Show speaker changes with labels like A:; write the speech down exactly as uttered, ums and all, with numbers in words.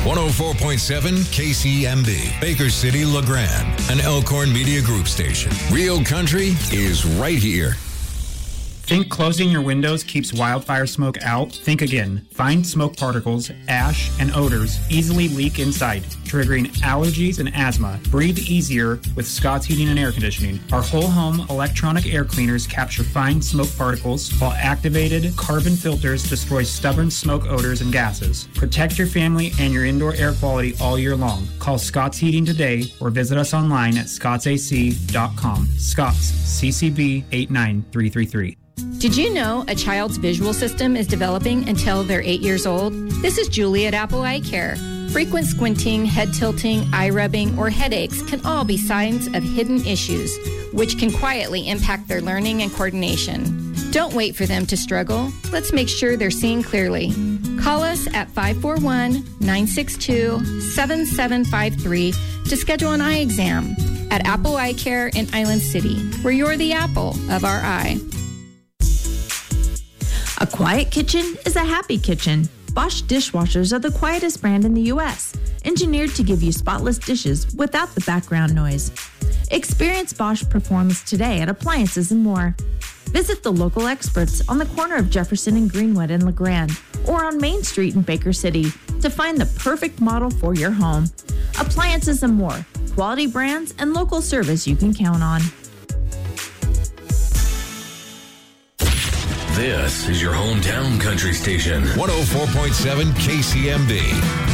A: one oh four point seven K C M B, Baker City, LeGrand, an Elkhorn Media Group station. Real country is right here.
B: Think closing your windows keeps wildfire smoke out? Think again. Fine smoke particles, ash, and odors easily leak inside, triggering allergies and asthma. Breathe easier with Scott's Heating and Air Conditioning. Our whole home electronic air cleaners capture fine smoke particles, while activated carbon filters destroy stubborn smoke odors and gases. Protect your family and your indoor air quality all year long. Call Scott's Heating today or visit us online at scotts a c dot com. Scott's, C C B eight nine three three three.
C: Did you know a child's visual system is developing until they're eight years old? This is Julie at Apple Eye Care. Frequent squinting, head tilting, eye rubbing, or headaches can all be signs of hidden issues, which can quietly impact their learning and coordination. Don't wait for them to struggle. Let's make sure they're seeing clearly. Call us at five four one, nine six two, seven seven five three to schedule an eye exam at Apple Eye Care in Island City, where you're the apple of our eye.
D: A quiet kitchen is a happy kitchen. Bosch dishwashers are the quietest brand in the U S, engineered to give you spotless dishes without the background noise. Experience Bosch performance today at Appliances and More. Visit the local experts on the corner of Jefferson and Greenwood in LeGrand or on Main Street in Baker City to find the perfect model for your home. Appliances and More, quality brands and local service you can count on.
A: This is your hometown country station, one oh four point seven K C M B.